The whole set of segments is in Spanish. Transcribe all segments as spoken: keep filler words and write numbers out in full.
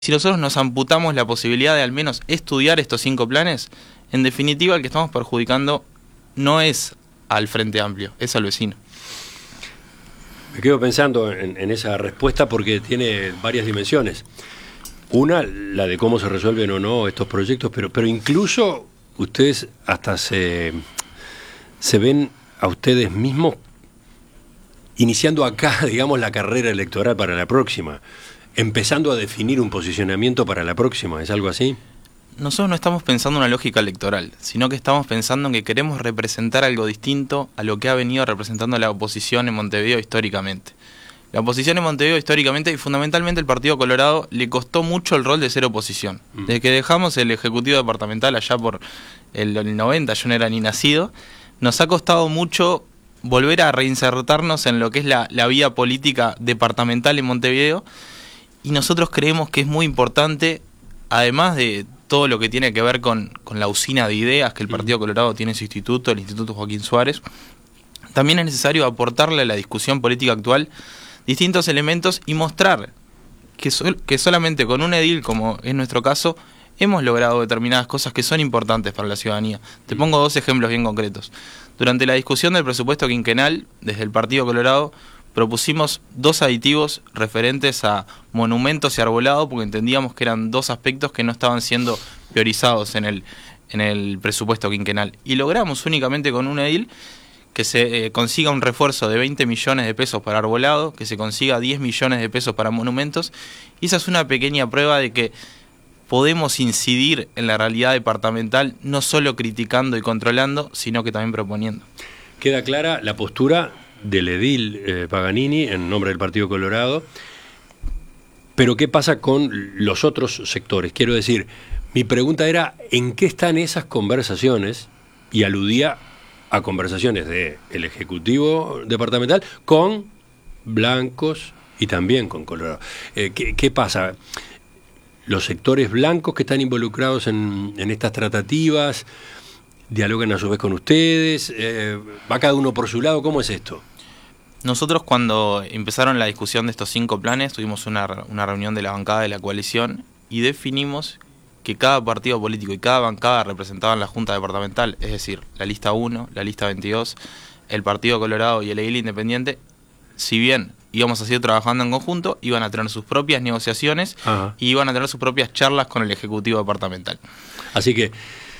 Si nosotros nos amputamos la posibilidad de al menos estudiar estos cinco planes, en definitiva el que estamos perjudicando no es al Frente Amplio, es al vecino. Me quedo pensando en, en esa respuesta porque tiene varias dimensiones. Una, la de cómo se resuelven o no estos proyectos, pero, pero incluso ustedes hasta se, se ven a ustedes mismos iniciando acá, digamos, la carrera electoral para la próxima, empezando a definir un posicionamiento para la próxima, ¿es algo así? Nosotros no estamos pensando en una lógica electoral, sino que estamos pensando en que queremos representar algo distinto a lo que ha venido representando la oposición en Montevideo históricamente. La oposición en Montevideo históricamente y fundamentalmente el Partido Colorado le costó mucho el rol de ser oposición. Desde que dejamos el Ejecutivo Departamental allá por el, el noventa, yo no era ni nacido, nos ha costado mucho volver a reinsertarnos en lo que es la, la vía política departamental en Montevideo. Y nosotros creemos que es muy importante, además de todo lo que tiene que ver con, con la usina de ideas que el Partido Colorado tiene en su instituto, el Instituto Joaquín Suárez, también es necesario aportarle a la discusión política actual distintos elementos y mostrar que, sol, que solamente con un edil, como es nuestro caso, hemos logrado determinadas cosas que son importantes para la ciudadanía. Te pongo dos ejemplos bien concretos. Durante la discusión del presupuesto quinquenal, desde el Partido Colorado, propusimos dos aditivos referentes a monumentos y arbolado porque entendíamos que eran dos aspectos que no estaban siendo priorizados en el, en el presupuesto quinquenal. Y logramos únicamente con un edil que se eh, consiga un refuerzo de veinte millones de pesos para arbolado, que se consiga diez millones de pesos para monumentos. Y esa es una pequeña prueba de que podemos incidir en la realidad departamental, no solo criticando y controlando, sino que también proponiendo. Queda clara la postura del edil eh, Paganini en nombre del Partido Colorado, pero ¿qué pasa con los otros sectores? Quiero decir, mi pregunta era ¿en qué están esas conversaciones? Y aludía a conversaciones del Ejecutivo Departamental con blancos y también con Colorado. Eh, ¿qué, ¿Qué pasa? ¿Los sectores blancos que están involucrados en, en estas tratativas dialogan a su vez con ustedes? Eh, ¿Va cada uno por su lado? ¿Cómo es esto? Nosotros cuando empezaron la discusión de estos cinco planes, tuvimos una, una reunión de la bancada de la coalición y definimos que cada partido político y cada bancada representaban la Junta Departamental, es decir, la lista uno, la lista veintidós, el Partido Colorado y el edil independiente, si bien íbamos a seguir trabajando en conjunto, iban a tener sus propias negociaciones. Ajá. Y iban a tener sus propias charlas con el Ejecutivo Departamental. Así que,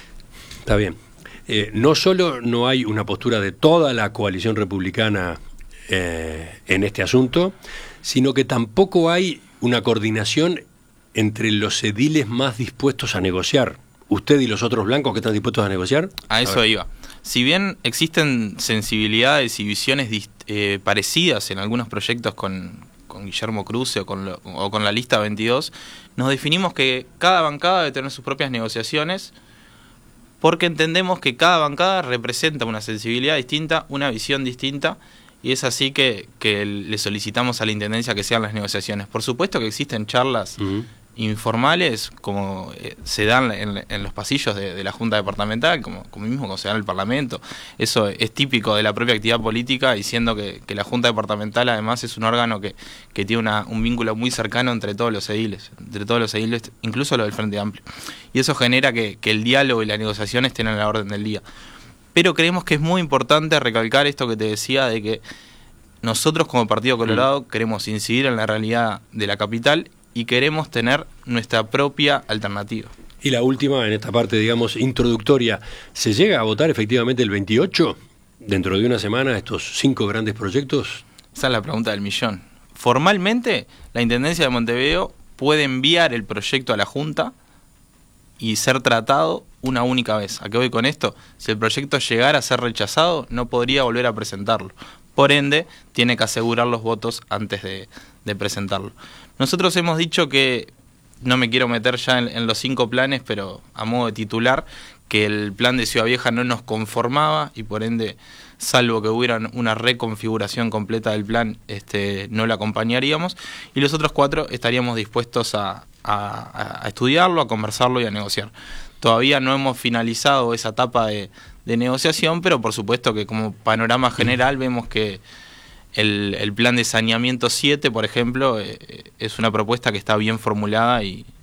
está bien. Eh, no solo no hay una postura de toda la coalición republicana eh, en este asunto, sino que tampoco hay una coordinación entre los ediles más dispuestos a negociar. ¿Usted y los otros blancos que están dispuestos a negociar? A eso a iba. Si bien existen sensibilidades y visiones eh, parecidas en algunos proyectos con, con Guillermo Cruz o con, lo, o con la lista veintidós, nos definimos que cada bancada debe tener sus propias negociaciones porque entendemos que cada bancada representa una sensibilidad distinta, una visión distinta, y es así que, que le solicitamos a la Intendencia que sean las negociaciones. Por supuesto que existen charlas uh-huh. informales, como eh, se dan en, en los pasillos de, de la Junta Departamental, como, como mismo como se da en el Parlamento. Eso es típico de la propia actividad política, y siendo que, que la Junta Departamental además es un órgano que, que tiene una, un vínculo muy cercano entre todos los ediles, entre todos los ediles, incluso los del Frente Amplio. Y eso genera que, que el diálogo y la negociación estén en la orden del día. Pero creemos que es muy importante recalcar esto que te decía, de que nosotros como Partido Colorado mm. queremos incidir en la realidad de la capital y queremos tener nuestra propia alternativa. Y la última, en esta parte, digamos, introductoria, ¿se llega a votar efectivamente el veintiocho? Dentro de una semana, estos cinco grandes proyectos. Esa es la pregunta del millón. Formalmente, la Intendencia de Montevideo puede enviar el proyecto a la Junta y ser tratado una única vez. ¿A qué voy con esto? Si el proyecto llegara a ser rechazado, no podría volver a presentarlo. Por ende, tiene que asegurar los votos antes de, de presentarlo. Nosotros hemos dicho que, no me quiero meter ya en, en los cinco planes, pero a modo de titular, que el plan de Ciudad Vieja no nos conformaba y por ende, salvo que hubiera una reconfiguración completa del plan, este, no la acompañaríamos. Y los otros cuatro estaríamos dispuestos a, a, a estudiarlo, a conversarlo y a negociar. Todavía no hemos finalizado esa etapa de, de negociación, pero por supuesto que como panorama general vemos que el, el plan de saneamiento siete, por ejemplo, eh, es una propuesta que está bien formulada y,